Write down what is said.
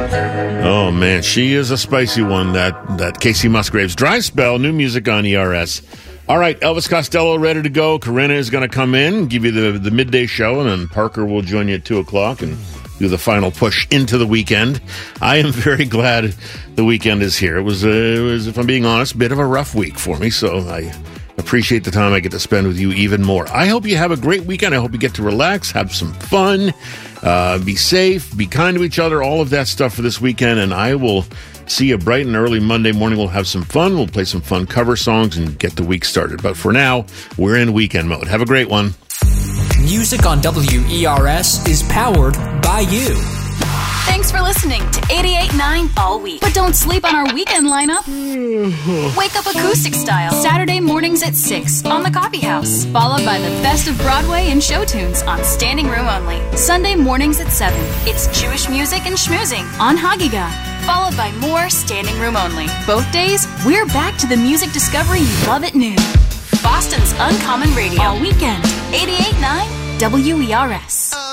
Oh, man, she is a spicy one, that Casey Musgraves. Dry Spell, new music on ERS. All right, Elvis Costello ready to go. Corinna is going to come in, give you the midday show, and then Parker will join you at 2 o'clock and do the final push into the weekend. I am very glad the weekend is here. It was, if I'm being honest, a bit of a rough week for me, so I appreciate the time I get to spend with you even more. I hope you have a great weekend. I hope you get to relax, have some fun, be safe, be kind to each other, all of that stuff for this weekend, and I will see you bright and early Monday morning. We'll have some fun. We'll play some fun cover songs and get the week started. But for now, we're in weekend mode. Have a great one. Music on WERS is powered by you. Thanks for listening to 88.9 all week. But don't sleep on our weekend lineup. Wake up acoustic style, Saturday mornings at 6 on the Coffee House. Followed by the best of Broadway and show tunes on Standing Room Only. Sunday mornings at 7. It's Jewish music and schmoozing on Hagiga. Followed by more Standing Room Only. Both days, we're back to the music discovery you love at noon. Boston's Uncommon Radio. All weekend. 88.9 WERS.